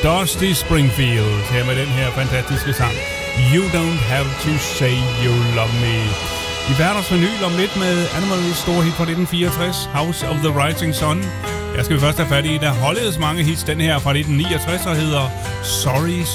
Dusty Springfield her med den her fantastiske sang You Don't Have To Say You Love Me. I hverdagsvinyl om lidt med Animals store hit fra 1964, House of the Rising Sun. Jeg skal vi først have fat i, der holdes mange hits. Den her fra 1969 og hedder Sorry